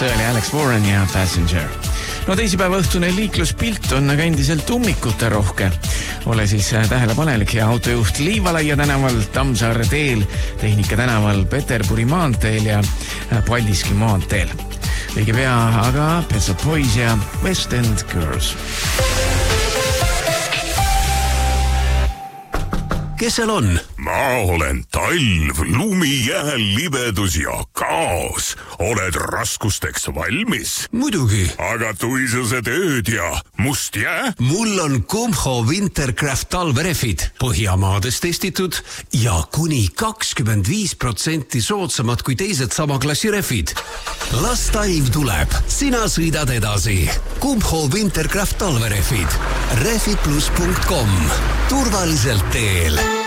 see oli Alex Warren ja Passenger. No teisipäeva õhtune liikluspilt on aga endiselt ummikute rohke. Ole siis tähelepanelik ja autojuht Liivalaia tänaval, Tammsaare teel, Tehnika tänaval, Peterburi maanteel ja Paldiski maanteel. Õige pea aga Pet Shop Boys ja West End Girls. Kes seal on? Ma olen talv, lumi, jääl, libedus ja kaos. Oled raskusteks valmis? Muidugi. Aga tuisused ööd ja must jää? Mul on Kumho Wintercraft talverefid, Põhjamaadest testitud ja kuni 25% soodsamad kui teised sama klassi refid. Las talv tuleb, sina sõidad edasi. Kumho Wintercraft talverefid. Refiplus.com. Turvaliselt teel.